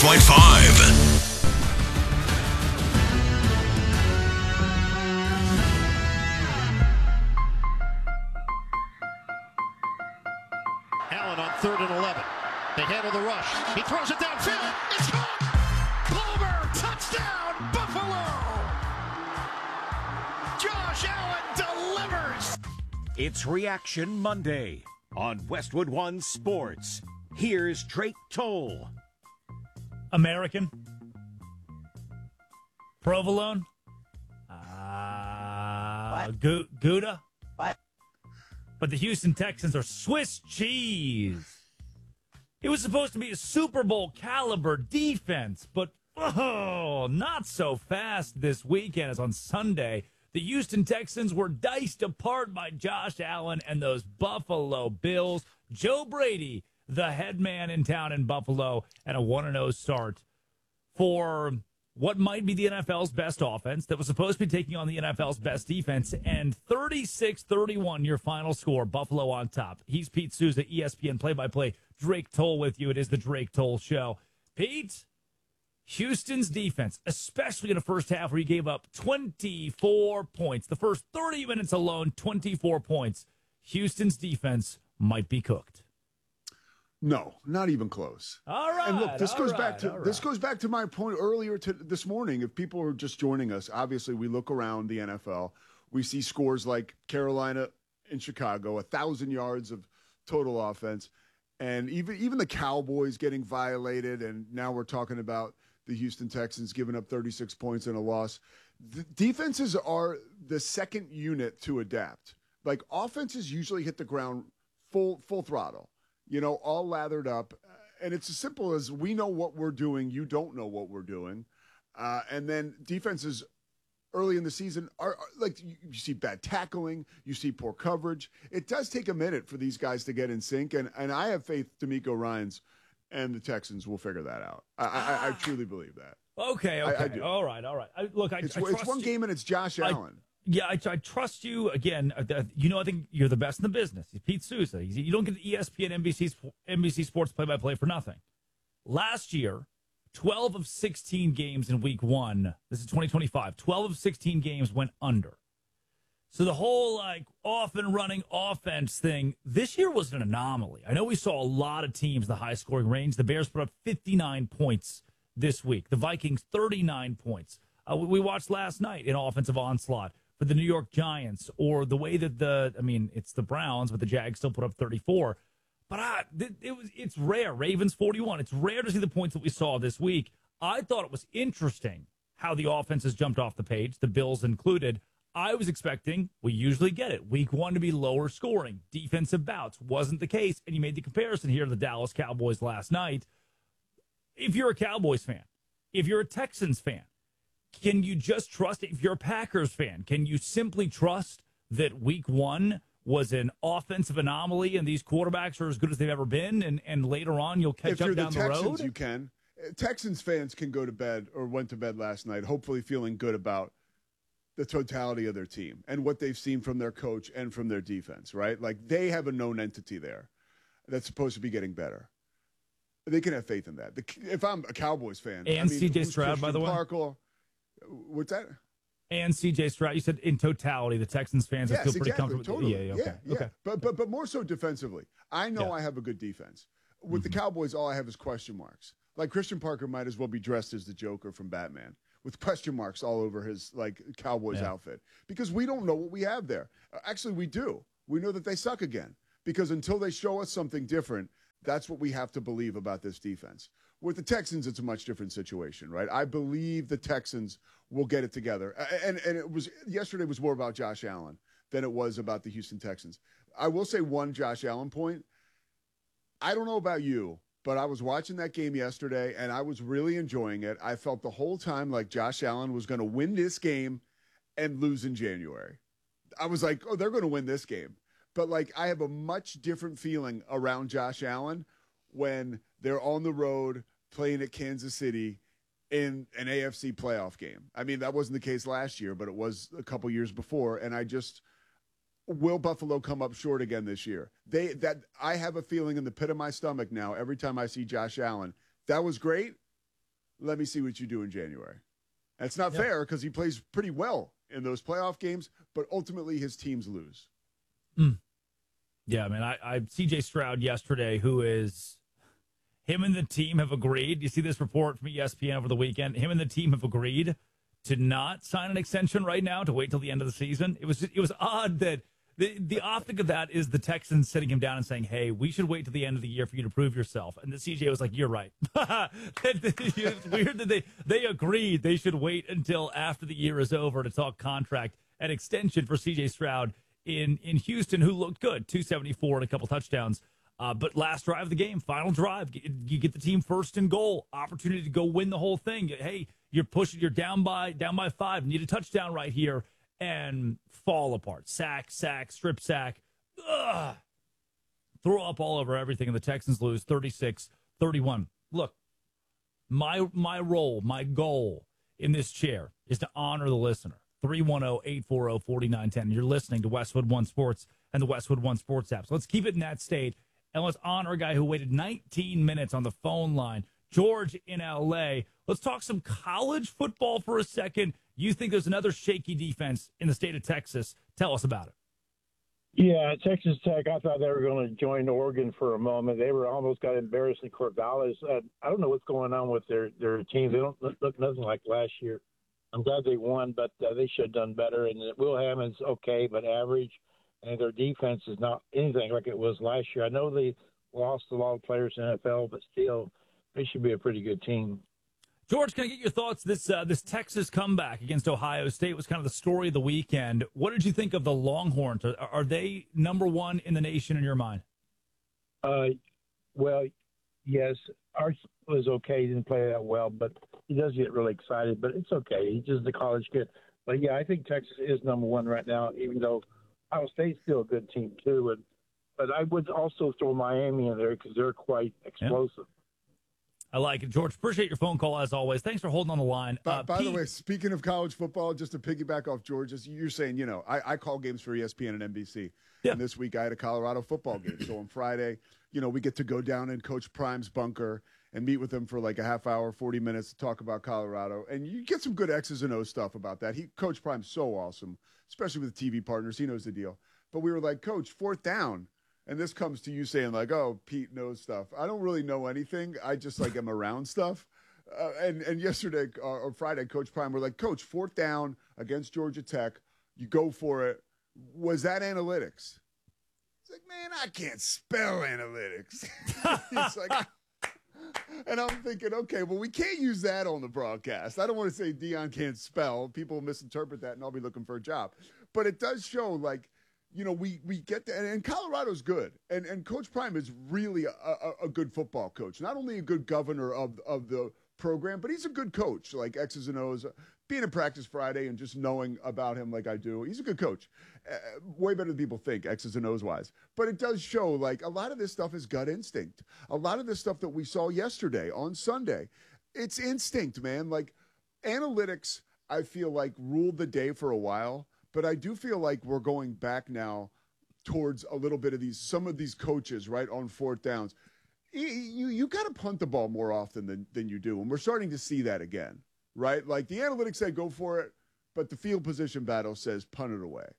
Allen on 3rd and 11. They handle the rush. He throws it downfield. It's caught. Palmer, touchdown, Buffalo. Josh Allen delivers. It's Reaction Monday on Westwood One Sports. Here's Drake Toll. American. Provolone. Gouda. What? But the Houston Texans are Swiss cheese. It was supposed to be a Super Bowl caliber defense, but not so fast this weekend as on Sunday. The Houston Texans were diced apart by Josh Allen and those Buffalo Bills. Joe Brady, the head man in town in Buffalo, and a 1-0 start for what might be the NFL's best offense that was supposed to be taking on the NFL's best defense, and 36-31 your final score, Buffalo on top. He's Pete Souza, ESPN play-by-play. Drake Toll with you. It is the Drake Toll Show. Pete, Houston's defense, especially in the first half where he gave up 24 points. The first 30 minutes alone, 24 points. Houston's defense might be cooked. No, not even close. All right. And look, this goes back to my point earlier this morning. If people are just joining us, obviously we look around the NFL, we see scores like Carolina and Chicago, 1,000 yards of total offense, and even the Cowboys getting violated, and now we're talking about the Houston Texans giving up 36 points in a loss. The defenses are the second unit to adapt. Like, offenses usually hit the ground full throttle. All lathered up. And it's as simple as we know what we're doing. You don't know what we're doing. And then defenses early in the season are like, you see bad tackling. You see poor coverage. It does take a minute for these guys to get in sync. And I have faith DeMeco Ryans and the Texans will figure that out. I truly believe that. Okay. I do. All right. It's one game and it's Josh Allen. Yeah, I trust you. Again, I think you're the best in the business. Pete Souza. You don't get the ESPN NBC Sports play-by-play for nothing. Last year, 12 of 16 games in week one, this is 2025, 12 of 16 games went under. So the whole, off and running offense thing, this year was an anomaly. I know we saw a lot of teams in the high-scoring range. The Bears put up 59 points this week. The Vikings, 39 points. We watched last night an offensive onslaught for the New York Giants, or the way that it's the Browns, but the Jags still put up 34. But it's rare. Ravens 41. It's rare to see the points that we saw this week. I thought it was interesting how the offenses jumped off the page, the Bills included. I was expecting, we usually get it, week one to be lower scoring. Defensive bouts wasn't the case, and you made the comparison here to the Dallas Cowboys last night. If you're a Cowboys fan, if you're a Texans fan, can you just trust, if you're a Packers fan, can you simply trust that week one was an offensive anomaly and these quarterbacks are as good as they've ever been, and later on you'll catch up down the road? If you're the Texans, you can. Texans fans can go to bed or went to bed last night hopefully feeling good about the totality of their team and what they've seen from their coach and from their defense, right? Like, they have a known entity there that's supposed to be getting better. They can have faith in that. If I'm a Cowboys fan. And C.J. Stroud, by the way. What's that? And C.J. Stroud. You said in totality, the Texans fans feel pretty comfortable. Totally. Yeah. Okay. But more so defensively. I know I have a good defense. With the Cowboys, all I have is question marks. Like, Christian Parker might as well be dressed as the Joker from Batman, with question marks all over his Cowboys outfit, because we don't know what we have there. Actually, we do. We know that they suck again, because until they show us something different, that's what we have to believe about this defense. With the Texans, it's a much different situation, right? I believe the Texans will get it together. And yesterday was more about Josh Allen than it was about the Houston Texans. I will say one Josh Allen point. I don't know about you, but I was watching that game yesterday, and I was really enjoying it. I felt the whole time like Josh Allen was going to win this game and lose in January. I was like, oh, they're going to win this game. But, I have a much different feeling around Josh Allen when they're on the road playing at Kansas City in an AFC playoff game. I mean, that wasn't the case last year, but it was a couple years before. And will Buffalo come up short again this year? I have a feeling in the pit of my stomach now, every time I see Josh Allen. That was great, let me see what you do in January. And it's not fair because he plays pretty well in those playoff games, but ultimately his teams lose. Yeah, man. I CJ Stroud yesterday, him and the team have agreed. You see this report from ESPN over the weekend. Him and the team have agreed to not sign an extension right now, to wait till the end of the season. It was odd that the optic of that is the Texans sitting him down and saying, hey, we should wait till the end of the year for you to prove yourself. And the CJ was like, you're right. It's weird that they agreed they should wait until after the year is over to talk contract and extension for CJ Stroud in Houston, who looked good, 274 and a couple touchdowns. But last drive of the game, final drive, you get the team first and goal, opportunity to go win the whole thing. Hey, you're down by 5, need a touchdown right here, and fall apart. Sack, strip sack. Ugh. Throw up all over everything, and the Texans lose 36-31. Look, my role, my goal in this chair is to honor the listener. 310-840-4910. You're listening to Westwood One Sports and the Westwood One Sports app. So let's keep it in that state, and let's honor a guy who waited 19 minutes on the phone line. George in L.A. Let's talk some college football for a second. You think there's another shaky defense in the state of Texas. Tell us about it. Yeah, Texas Tech, I thought they were going to join Oregon for a moment. They were almost got embarrassed in Corvallis. I don't know what's going on with their team. They don't look nothing like last year. I'm glad they won, but they should have done better. And Will Hammond's okay, but average. And their defense is not anything like it was last year. I know they lost a lot of players in the NFL, but still, they should be a pretty good team. George, can I get your thoughts? This Texas comeback against Ohio State was kind of the story of the weekend. What did you think of the Longhorns? Are they number one in the nation in your mind? Well, yes. Arch was okay. He didn't play that well, but he does get really excited. But it's okay. He's just a college kid. But, yeah, I think Texas is number one right now, even though Ohio State's still a good team too. But I would also throw Miami in there because they're quite explosive. Yeah. I like it. George, appreciate your phone call as always. Thanks for holding on the line. By the way, speaking of college football, just to piggyback off George's, you're saying, I call games for ESPN and NBC. Yeah. And this week I had a Colorado football game. So on Friday, we get to go down in Coach Prime's bunker and meet with him for like a half hour, 40 minutes to talk about Colorado. And you get some good X's and O's stuff about that. Coach Prime's so awesome, especially with TV partners. He knows the deal. But we were like, Coach, 4th down. And this comes to you saying like, oh, Pete knows stuff. I don't really know anything. I just like am around stuff. And yesterday or Friday, Coach Prime, we're like, Coach, 4th down against Georgia Tech. You go for it. Was that analytics? It's like, man, I can't spell analytics. It's like, and I'm thinking, okay, well, we can't use that on the broadcast. I don't want to say Deion can't spell. People misinterpret that, and I'll be looking for a job. But it does show like, we get that, and Colorado's good, and Coach Prime is really a good football coach. Not only a good governor of the program, but he's a good coach, like X's and O's. Being in practice Friday and just knowing about him like I do, he's a good coach. Way better than people think, X's and O's wise. But it does show, like, a lot of this stuff is gut instinct. A lot of this stuff that we saw yesterday on Sunday, it's instinct, man. Like, analytics, I feel like, ruled the day for a while. But I do feel like we're going back now towards a little bit of some of these coaches, right, on 4th downs. You got to punt the ball more often than you do, and we're starting to see that again, right? Like the analytics say go for it, but the field position battle says punt it away.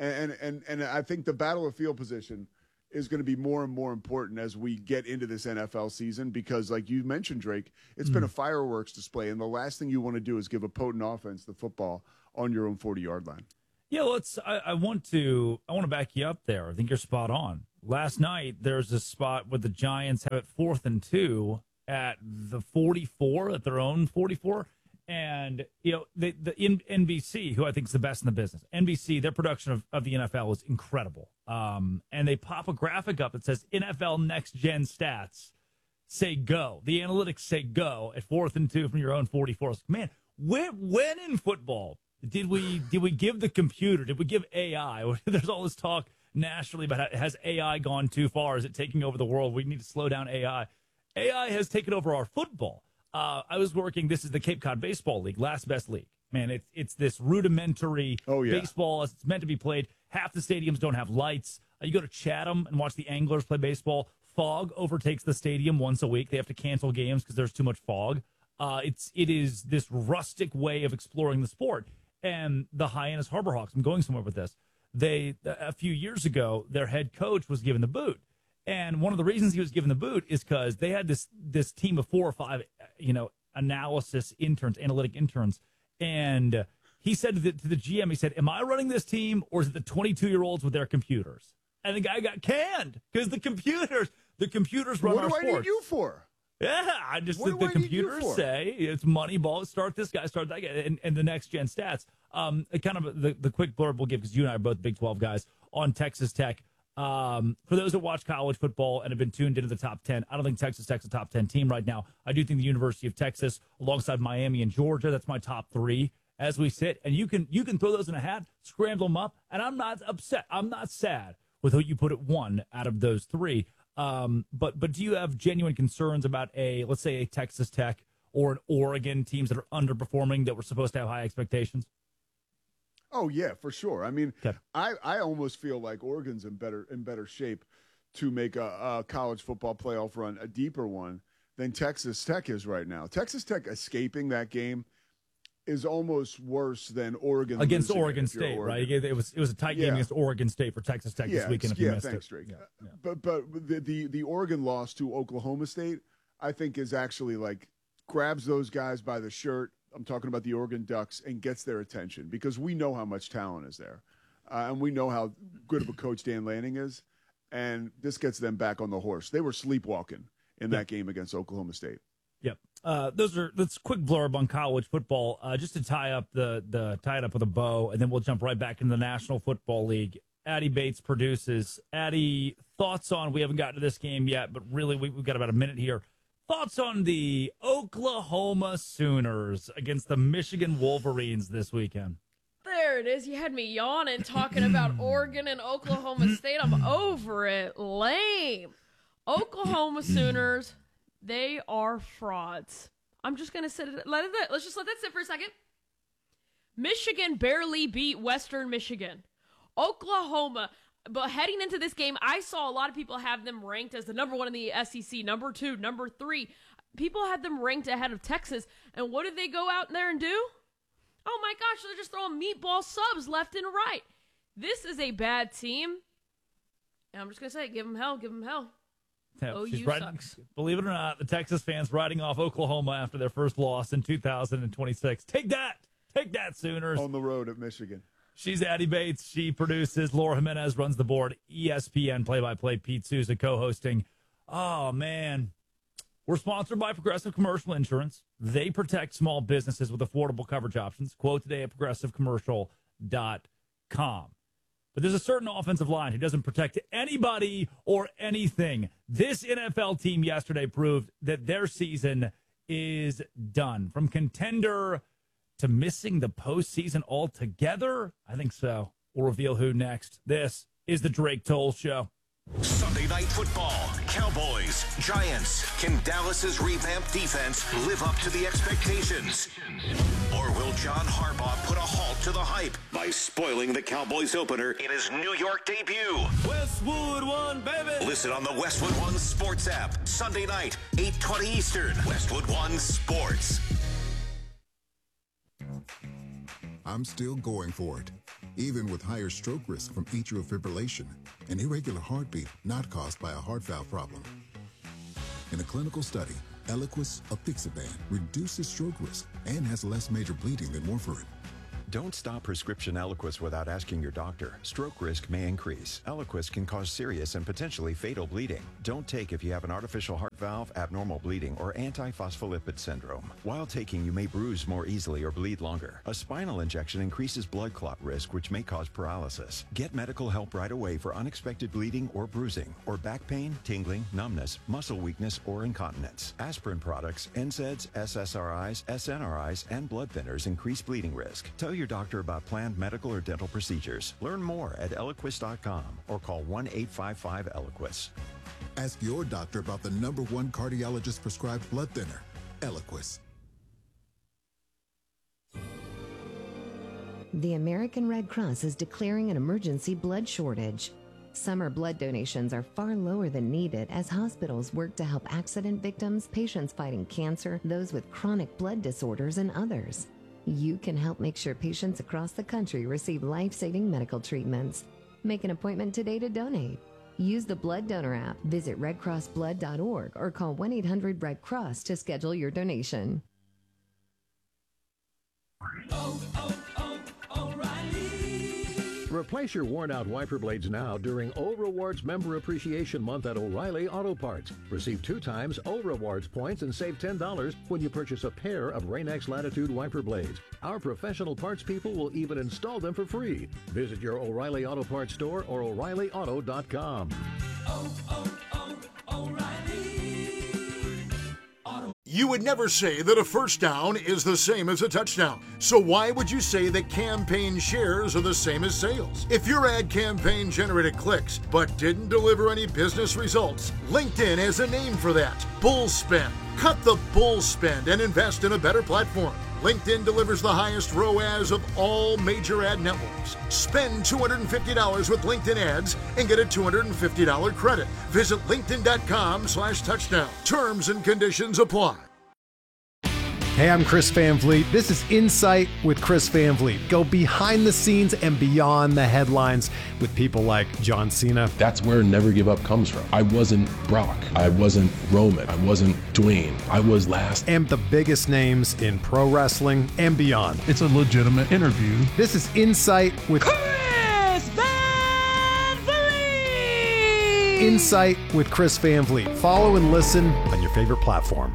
And I think the battle of field position is going to be more and more important as we get into this NFL season because, like you mentioned, Drake, it's been a fireworks display, and the last thing you want to do is give a potent offense the football on your own 40-yard line. Yeah, I want to back you up there. I think you're spot on. Last night, there's a spot where the Giants have it 4th and 2 at the 44, at their own 44. And, the NBC, who I think is the best in the business, NBC, their production of the NFL is incredible. And they pop a graphic up that says NFL Next Gen Stats say go. The analytics say go at 4th and 2 from your own 44. Man, when in football did we give the computer, did we give AI? There's all this talk nationally about has AI gone too far? Is it taking over the world? We need to slow down AI. AI has taken over our football. I was working, this is the Cape Cod Baseball League, last best league. Man, it's this rudimentary baseball as it's meant to be played. Half the stadiums don't have lights. You go to Chatham and watch the Anglers play baseball. Fog overtakes the stadium once a week. They have to cancel games because there's too much fog. It is this rustic way of exploring the sport. And the Hyannis Harbor Hawks, I'm going somewhere with this. A few years ago, their head coach was given the boot. And one of the reasons he was given the boot is because they had this team of 4 or 5, analytic interns. And he said to the GM, he said, am I running this team or is it the 22-year-olds with their computers? And the guy got canned because the computers run our sports. What do I need you for? Yeah, the computers say it's Moneyball. Start this guy, start that guy, and the next gen stats. Kind of the quick blurb we'll give because you and I are both Big 12 guys on Texas Tech. For those that watch college football and have been tuned into the top 10, I don't think Texas Tech's a top 10 team right now. I do think the University of Texas, alongside Miami and Georgia, that's my top 3 as we sit. And you can throw those in a hat, scramble them up, and I'm not upset. I'm not sad with who you put at 1 out of those 3. But do you have genuine concerns about let's say a Texas Tech or an Oregon teams that are underperforming that were supposed to have high expectations? Oh yeah, for sure. I mean, okay. I almost feel like Oregon's in better shape to make a college football playoff run, a deeper one, than Texas Tech is right now. Texas Tech escaping that game is almost worse than Oregon against Oregon State, right? It was a tight game against Oregon State for Texas Tech this weekend. If you missed thanks, it. Drake. But the Oregon loss to Oklahoma State, I think, is actually like grabs those guys by the shirt. I'm talking about the Oregon Ducks, and gets their attention because we know how much talent is there, and we know how good of a coach Dan Lanning is, and this gets them back on the horse. They were sleepwalking in that game against Oklahoma State. Yep. That's quick blurb on college football, just to tie it up with a bow, and then we'll jump right back into the National Football League. Addie Bates produces. Addie, thoughts on, we haven't gotten to this game yet, but really we've got about a minute here. Thoughts on the Oklahoma Sooners against the Michigan Wolverines this weekend? There it is. You had me yawning talking about Oregon and Oklahoma State. I'm over it. Lame. Oklahoma Sooners, they are frauds. I'm just going to let's just let that sit for a second. Michigan barely beat Western Michigan. Oklahoma, but heading into this game, I saw a lot of people have them ranked as the number 1 in the SEC, number 2, number 3. People had them ranked ahead of Texas. And what did they go out there and do? Oh my gosh, they're just throwing meatball subs left and right. This is a bad team. And I'm just going to say, give them hell, give them hell. OU sucks. Believe it or not, the Texas fans riding off Oklahoma after their first loss in 2026. Take that, Sooners. On the road at Michigan. She's Addie Bates. She produces. Laura Jimenez runs the board. ESPN play-by-play. Pete Souza co-hosting. Oh, man. We're sponsored by Progressive Commercial Insurance. They protect small businesses with affordable coverage options. Quote today at progressivecommercial.com. But there's a certain offensive line who doesn't protect anybody or anything. This NFL team yesterday proved that their season is done. From contender to missing the postseason altogether? I think so. We'll reveal who next. This is the Drake Toll Show. Sunday Night Football. Cowboys, Giants. Can Dallas's revamped defense live up to the expectations? Or will John Harbaugh put a halt to the hype by spoiling the Cowboys opener in his New York debut? Westwood One, baby! Listen on the Westwood One Sports app. Sunday night, 8:20 Eastern. Westwood One Sports. I'm still going for it, even with higher stroke risk from atrial fibrillation, an irregular heartbeat not caused by a heart valve problem. In a clinical study, Eliquis apixaban reduces stroke risk and has less major bleeding than warfarin. Don't stop prescription Eliquis without asking your doctor. Stroke risk may increase. Eliquis can cause serious and potentially fatal bleeding. Don't take if you have an artificial heart valve, abnormal bleeding, or antiphospholipid syndrome. While taking, you may bruise more easily or bleed longer. A spinal injection increases blood clot risk, which may cause paralysis. Get medical help right away for unexpected bleeding or bruising, or back pain, tingling, numbness, muscle weakness, or incontinence. Aspirin products, NSAIDs, SSRIs, SNRIs, and blood thinners increase bleeding risk. Tell your doctor about planned medical or dental procedures. Learn more at Eliquis.com or call 1-855-ELIQUIS. Ask your doctor about the #1 cardiologist prescribed blood thinner, Eliquis. The American Red Cross is declaring an emergency blood shortage. Summer blood donations are far lower than needed as hospitals work to help accident victims, patients fighting cancer, those with chronic blood disorders, and others. You can help make sure patients across the country receive life-saving medical treatments. Make an appointment today to donate. Use the Blood Donor app, visit redcrossblood.org, or call 1-800-RED-CROSS to schedule your donation. Replace your worn-out wiper blades now during O Rewards Member Appreciation Month at O'Reilly Auto Parts. Receive 2 times O Rewards points and save $10 when you purchase a pair of Rain-X Latitude wiper blades. Our professional parts people will even install them for free. Visit your O'Reilly Auto Parts store or O'ReillyAuto.com. You would never say that a first down is the same as a touchdown. So why would you say that campaign shares are the same as sales? If your ad campaign generated clicks but didn't deliver any business results, LinkedIn has a name for that: bull spend. Cut the bull spend and invest in a better platform. LinkedIn delivers the highest ROAS of all major ad networks. Spend $250 with LinkedIn ads and get a $250 credit. Visit linkedin.com/touchdown. Terms and conditions apply. Hey, I'm Chris Van Vliet. This is Insight with Chris Van Vliet. Go behind the scenes and beyond the headlines with people like John Cena. That's where Never Give Up comes from. I wasn't Brock. I wasn't Roman. I wasn't Dwayne. I was last. And the biggest names in pro wrestling and beyond. It's a legitimate interview. This is Insight with Chris Van Vliet. Insight with Chris Van Vliet. Follow and listen on your favorite platform.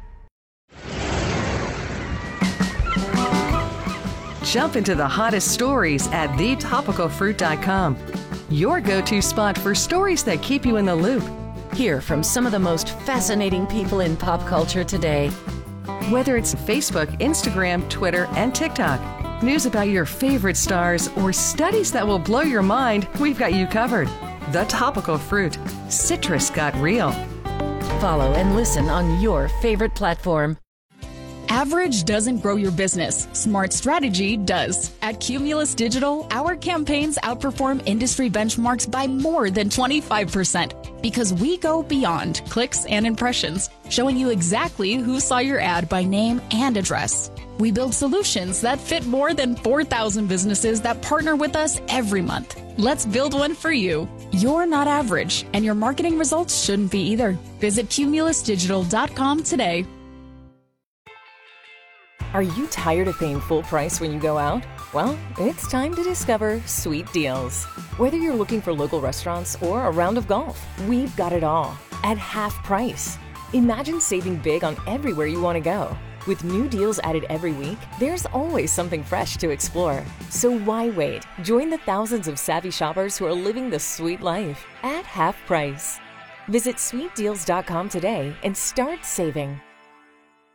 Jump into the hottest stories at thetopicalfruit.com. Your go-to spot for stories that keep you in the loop. Hear from some of the most fascinating people in pop culture today. Whether it's Facebook, Instagram, Twitter, and TikTok, news about your favorite stars, or studies that will blow your mind, we've got you covered. The Topical Fruit. Citrus got real. Follow and listen on your favorite platform. Average doesn't grow your business. Smart strategy does. At Cumulus Digital, our campaigns outperform industry benchmarks by more than 25% because we go beyond clicks and impressions, showing you exactly who saw your ad by name and address. We build solutions that fit more than 4,000 businesses that partner with us every month. Let's build one for you. You're not average, and your marketing results shouldn't be either. Visit cumulusdigital.com today. Are you tired of paying full price when you go out? Well, it's time to discover Sweet Deals. Whether you're looking for local restaurants or a round of golf, we've got it all at half price. Imagine saving big on everywhere you want to go. With new deals added every week, there's always something fresh to explore. So why wait? Join the thousands of savvy shoppers who are living the sweet life at half price. Visit sweetdeals.com today and start saving.